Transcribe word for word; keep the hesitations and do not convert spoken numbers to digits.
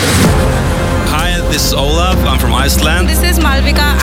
Hi, this is Olaf. I'm from Iceland. This is Malvika.